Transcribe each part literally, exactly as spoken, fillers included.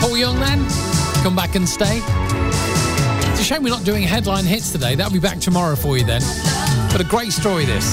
Paul Young then, Come Back and Stay. It's a shame we're not doing headline hits today. That'll be back tomorrow for you then. But a great story, this.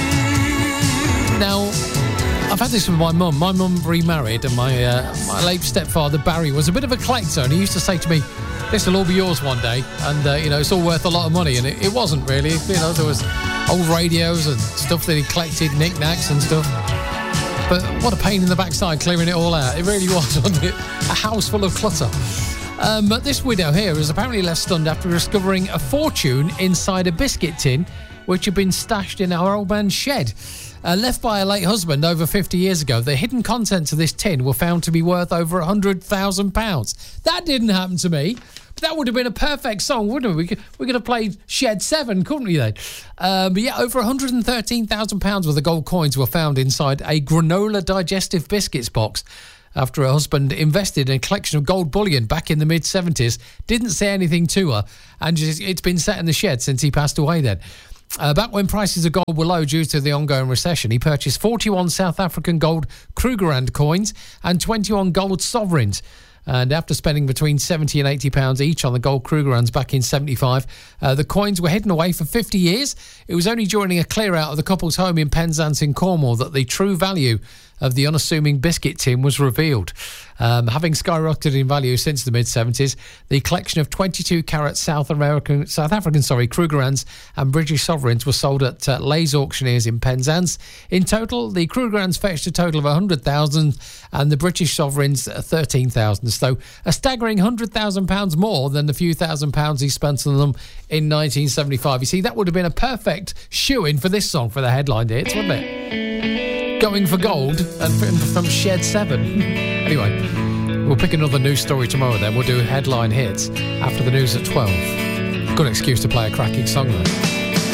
Now, I've had this with my mum. My mum remarried, and my uh, my late stepfather, Barry, was a bit of a collector, and he used to say to me, this will all be yours one day, and, uh, you know, it's all worth a lot of money, and it, it wasn't really. You know, there was old radios and stuff that he collected, knickknacks and stuff. But what a pain in the backside clearing it all out. It really was, wasn't it? A house full of clutter. Um, but this widow here is apparently left stunned after discovering a fortune inside a biscuit tin which had been stashed in our old man's shed. Uh, left by a late husband over fifty years ago, the hidden contents of this tin were found to be worth over one hundred thousand pounds. That didn't happen to me. That would have been a perfect song, wouldn't we? We could, we could have played Shed seven, couldn't we then? Uh, but yeah, over one hundred thirteen thousand pounds worth of gold coins were found inside a granola digestive biscuits box after her husband invested in a collection of gold bullion back in the mid-seventies, didn't say anything to her, and just, it's been set in the shed since he passed away then. Uh, back when prices of gold were low due to the ongoing recession, he purchased forty-one South African gold Krugerrand coins and twenty-one gold sovereigns. And after spending between seventy and eighty pounds each on the gold Krugerrands back in seventy-five, uh, the coins were hidden away for fifty years. It was only during a clear out of the couple's home in Penzance in Cornwall that the true value of the unassuming biscuit tin was revealed. Um, having skyrocketed in value since the mid-seventies, the collection of twenty-two carat South American, South African, sorry, Krugerrands and British sovereigns were sold at uh, Leys Auctioneers in Penzance. In total, the Krugerrands fetched a total of one hundred thousand and the British sovereigns uh, thirteen thousand. So a staggering one hundred thousand pounds more than the few thousand pounds he spent on them in nineteen seventy-five. You see, that would have been a perfect shoe-in for this song for the headline hits, wouldn't it? Going for gold and from, from Shed seven. Anyway, we'll pick another news story tomorrow then. We'll do headline hits after the news at twelve. Good excuse to play a cracking song then.